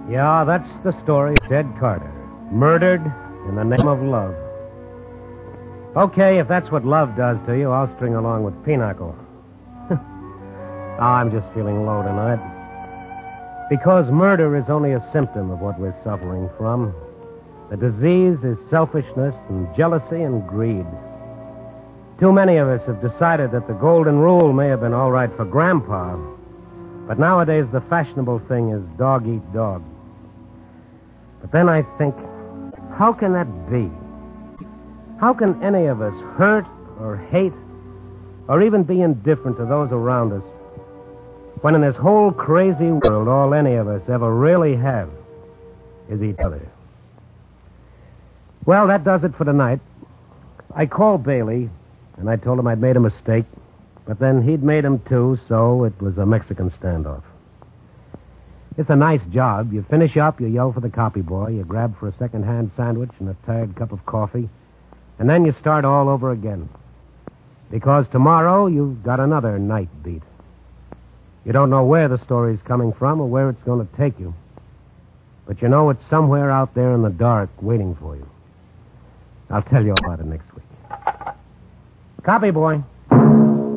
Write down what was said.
Yeah, that's the story of Ted Carter. Murdered in the name of love. Okay, if that's what love does to you, I'll string along with Pinochle. I'm just feeling low tonight. Because murder is only a symptom of what we're suffering from. The disease is selfishness and jealousy and greed. Too many of us have decided that the golden rule may have been all right for Grandpa, but nowadays the fashionable thing is dog eat dog. But then I think, how can that be? How can any of us hurt or hate or even be indifferent to those around us when in this whole crazy world all any of us ever really have is each other? Well, that does it for tonight. I called Bailey, and I told him I'd made a mistake, but then he'd made him too, so it was a Mexican standoff. It's a nice job. You finish up, you yell for the copy boy, you grab for a second-hand sandwich and a tired cup of coffee, and then you start all over again. Because tomorrow you've got another night beat. You don't know where the story's coming from or where it's going to take you, but you know it's somewhere out there in the dark waiting for you. I'll tell you about it next week. Copy, boy.